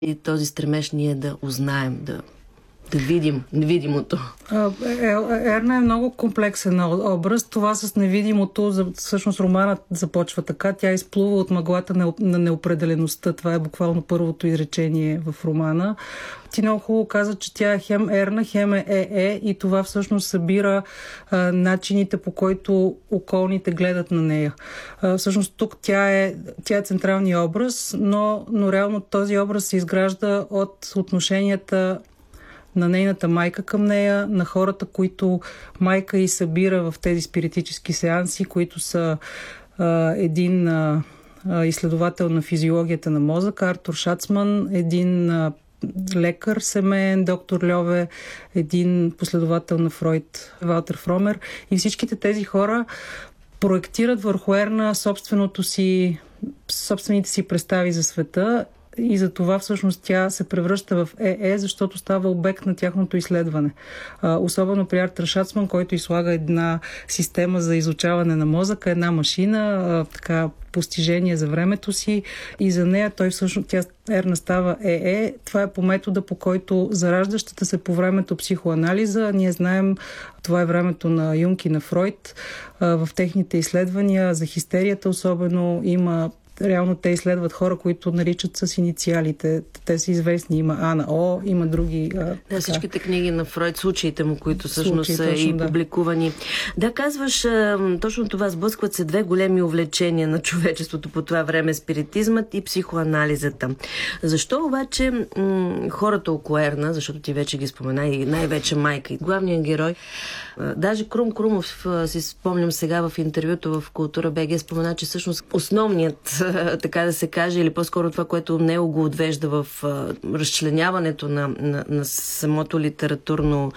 и този стремеж ние да узнаем, да видим невидимото? Ерна е много комплексен образ. Това с невидимото, всъщност романът започва така. Тя изплува от мъглата на неопределеността. Това е буквално първото изречение в романа. Ти много хубаво каза, че тя е хем ерна, хем е и това всъщност събира начините, по които околните гледат на нея. Всъщност тук тя е централният образ, но реално този образ се изгражда от отношенията на нейната майка към нея, на хората, които майка й събира в тези спиритически сеанси, които са един изследовател на физиологията на мозъка, Артур Шацман, един лекар семейен, доктор Льове, един последовател на Фройд, Валтер Фромер. И всичките тези хора проектират върху Ерна собствените си представи за света. И за това всъщност тя се превръща в защото става обект на тяхното изследване. Особено при Артур Шацман, който излага една система за изучаване на мозъка, една машина, постижение за времето си, и за нея тя Ерна става Това е по метода, по който зараждащата се по времето психоанализа. Ние знаем, това е времето на Юнг и на Фройд. В техните изследвания за хистерията особено има. Реално те изследват хора, които наричат с инициалите. Те са известни. Има А на О, има други. Всичките книги на Фройд, случаите му, които всъщност са и публикувани. Да, казваш точно това. Сблъскват се две големи увлечения на човечеството по това време: спиритизмът и психоанализата. Защо обаче хората около Ерна, защото ти вече ги спомена, и най-вече майка и главният герой, даже Крум Крумов, си спомням сега в интервюто в Култура БГ, спомена, че всъщност основният, така да се каже, или по-скоро това, което него го отвежда в разчленяването на самото литературно,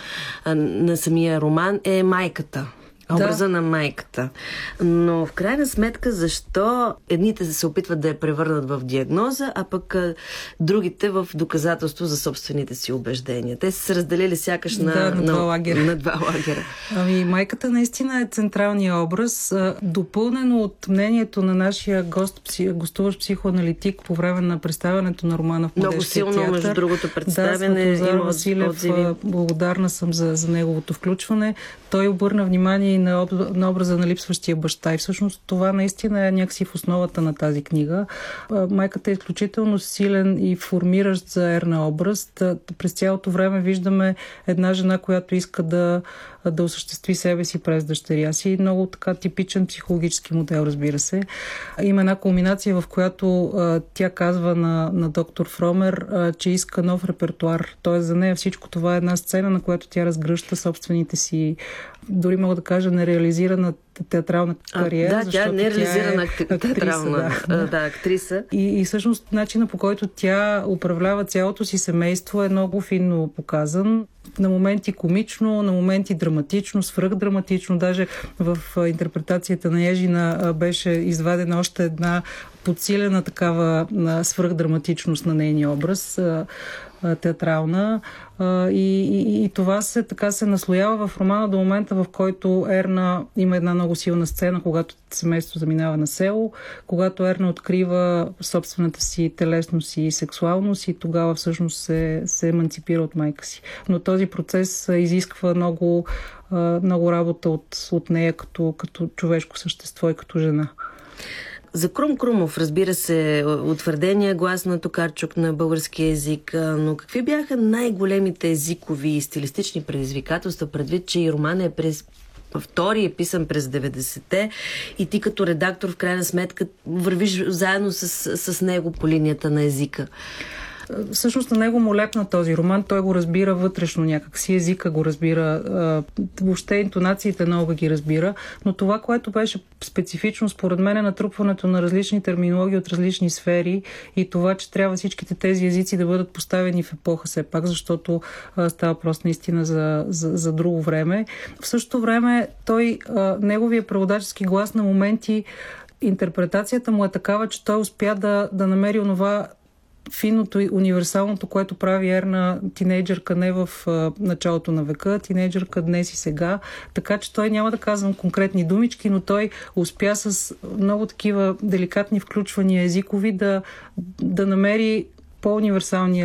на самия роман, е майката. Образа на майката. Но в крайна сметка, защо едните се опитват да я превърнат в диагноза, а пък другите в доказателство за собствените си убеждения? Те са се разделили сякаш на два лагера. Майката наистина е централният образ, допълнено от мнението на нашия гостуващ психоаналитик по време на представянето на романа в Младежкия театър. Много силно, между другото, представяне. Светозар Василев, благодарна съм за неговото включване. Той обърна внимание и на образа на липсващия баща. И всъщност това наистина е някакси в основата на тази книга. Майката е изключително силен и формиращ за Ерна образ. През цялото време виждаме една жена, която иска да осъществи себе си през дъщеря си. Много така типичен психологически модел, разбира се. Има една кулминация, в която тя казва на доктор Фромер, че иска нов репертуар. Тоест за нея всичко това е една сцена, на която тя разгръща собствените си, дори мога да кажа, нереализирана театрална кариера. Тя е нереализирана театрална актриса. И всъщност начинът, по който тя управлява цялото си семейство, е много финно показан. На моменти комично, на моменти драматично, свръхдраматично. Даже в интерпретацията на Ежина беше извадена още една подсилена такава свръхдраматичност на нейния образ, театрална. И това се наслоява в романа до момента, в който Ерна има една много силна сцена, когато семейството заминава на село, когато Ерна открива собствената си телесност и сексуалност, и тогава всъщност се еманципира от майка си. Но този процес изисква много работа от нея като човешко същество и като жена. За Крум Крумов, разбира се, утвърдения глас на Токарчук на български език, но какви бяха най-големите езикови и стилистични предизвикателства, предвид, че и роман е втори е писан през 90-те и ти като редактор в крайна сметка вървиш заедно с него по линията на езика? Всъщност на него му лепна този роман. Той го разбира вътрешно някакси, езика го разбира, въобще интонациите много ги разбира, но това, което беше специфично според мен, е натрупването на различни терминологии от различни сфери и това, че трябва всичките тези езици да бъдат поставени в епоха все пак, защото става просто наистина за друго време. В същото време неговия преводачески глас на моменти, интерпретацията му е такава, че той успя да намери онова финното и универсалното, което прави Ерна тинейджърка не в началото на века, тинейджърка днес и сега. Така че той, няма да казвам конкретни думички, но той успя с много такива деликатни включвания езикови да намери по-универсалния